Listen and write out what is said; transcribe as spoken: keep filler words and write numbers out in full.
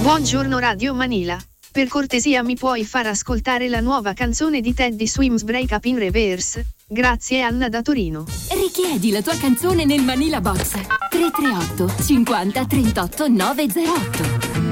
Buongiorno Radio Manila. Per cortesia mi puoi far ascoltare la nuova canzone di Teddy Swims Break Up in Reverse? Grazie Anna da Torino. Richiedi la tua canzone nel Manila Box tre tre otto cinquanta trentotto novecentotto.